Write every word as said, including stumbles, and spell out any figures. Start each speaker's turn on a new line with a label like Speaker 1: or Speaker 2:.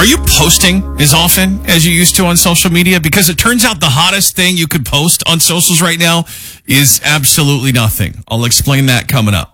Speaker 1: Are you posting as often as you used to on social media? Because it turns out the hottest thing you could post on socials right now is absolutely nothing. I'll explain that coming up.